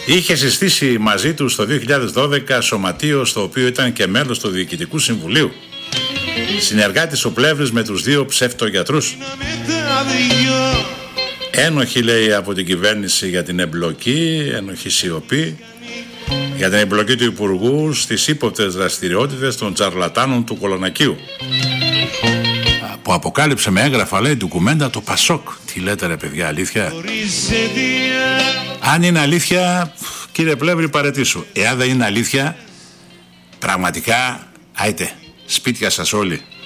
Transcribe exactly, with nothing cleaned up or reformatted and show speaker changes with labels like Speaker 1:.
Speaker 1: Είχε συστήσει μαζί του το δύο χιλιάδες δώδεκα σωματείο στο οποίο ήταν και μέλος του Διοικητικού Συμβουλίου. Συνεργάτης ο Πλεύρης με τους δύο ψευτογιατρούς. Ένοχοι, λέει, από την κυβέρνηση για την εμπλοκή, ένοχη σιωπή, για την εμπλοκή του Υπουργού στις ύποπτες δραστηριότητες των τσαρλατάνων του Κολονακίου, που αποκάλυψε με έγγραφα, λέει, ντοκουμέντα το Πασόκ. Τι λέτε, ρε παιδιά, αλήθεια? Αν είναι αλήθεια, κύριε Πλεύρη, παραιτήσου. Εάν δεν είναι αλήθεια, πραγματικά, άιτε, σπίτια σας όλοι.